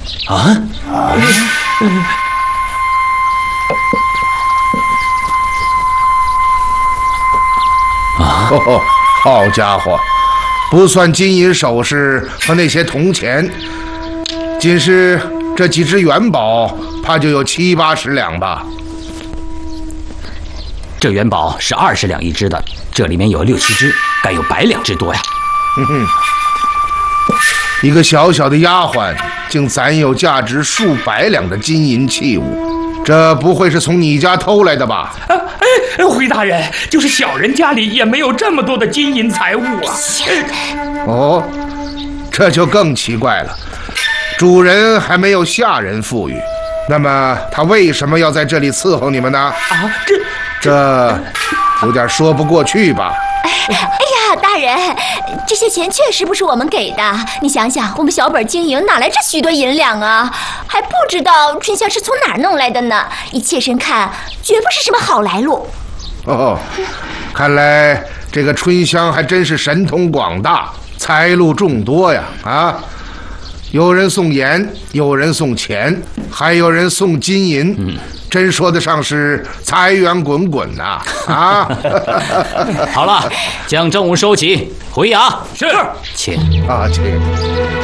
啊？ 哦，好家伙，不算金银首饰和那些铜钱，仅是这几只元宝，怕就有70、80两吧。 这元宝是20两一只的，这里面有6、7只，该有100两之多呀。 一个小小的丫鬟，竟攒有价值数百两的金银器物，这不会是从你家偷来的吧？ 回大人，就是小人家里也没有这么多的金银财物啊。 哦，这就更奇怪了。主人还没有下人富裕，那么他为什么要在这里伺候你们呢？ 啊， 这有点说不过去吧？ 哎呀，大人，这些钱确实不是我们给的。你想想，我们小本经营哪来这许多银两啊？还不知道春香是从哪儿弄来的呢。以切身看，绝不是什么好来路。 哦，看来这个春香还真是神通广大，财路众多呀！啊，有人送盐，有人送钱，还有人送金银，真说得上是财源滚滚呐！啊， 好了，将证物收起，回衙。 是， 请。 啊，请。